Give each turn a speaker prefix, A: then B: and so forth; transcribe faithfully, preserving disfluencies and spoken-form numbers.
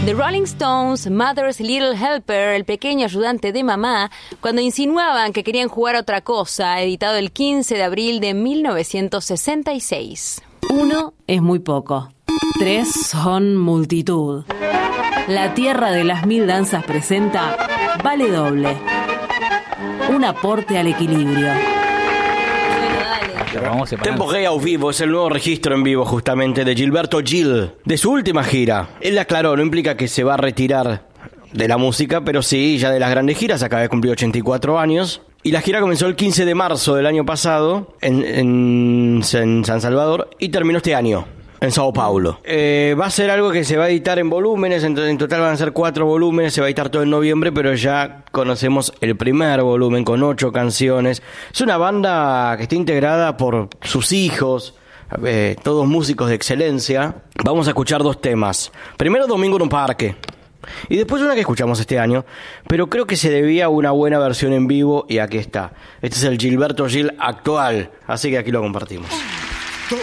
A: The Rolling Stones, Mother's Little Helper, el pequeño ayudante de mamá, cuando insinuaban que querían jugar a otra cosa, editado el quince de abril de mil novecientos sesenta y seis.
B: Uno es muy poco. Tres son multitud. La Tierra de las Mil Danzas presenta Vale Doble. Un aporte al equilibrio.
C: Tempo Gay ao vivo es el nuevo registro en vivo justamente de Gilberto Gil, de su última gira. Él aclaró, no implica que se va a retirar de la música, pero sí, ya de las grandes giras, acaba de cumplir ochenta y cuatro años. Y la gira comenzó el quince de marzo del año pasado en, en, en San Salvador y terminó este año en Sao Paulo. Eh, va a ser algo que se va a editar en volúmenes, en, en total van a ser cuatro volúmenes, se va a editar todo en noviembre, pero ya conocemos el primer volumen con ocho canciones. Es una banda que está integrada por sus hijos, eh, todos músicos de excelencia. Vamos a escuchar dos temas. Primero, Domingo en un Parque. Y después una que escuchamos este año, pero creo que se debía a una buena versión en vivo y aquí está. Este es el Gilberto Gil actual, así que aquí lo compartimos.